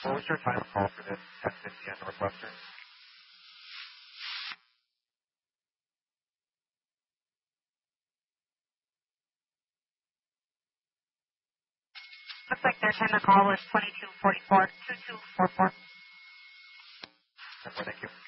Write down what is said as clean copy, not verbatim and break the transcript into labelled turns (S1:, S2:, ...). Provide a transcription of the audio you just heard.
S1: What was your time of call for this 1050 on Northwestern?
S2: Looks like their time of call was 2244, 2244.
S1: Thank you.